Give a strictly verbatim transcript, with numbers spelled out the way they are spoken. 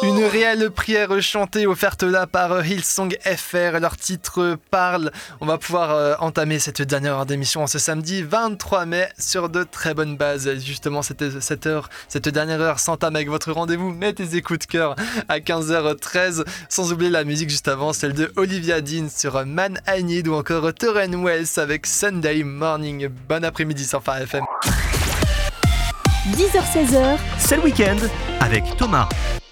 Une réelle prière chantée offerte là par Hillsong F R. Leur titre parle. On va pouvoir euh, entamer cette dernière heure d'émission en ce samedi vingt-trois mai sur de très bonnes bases. Justement, cette, cette heure, cette dernière heure s'entame avec votre rendez-vous. Mets tes écoutes cœur à quinze heures treize. Sans oublier la musique juste avant, celle de Olivia Dean sur Man I Need ou encore Torren Wells avec Sunday Morning. Bon après-midi sur Phare F M. dix heures seize, c'est le week-end avec Thomas.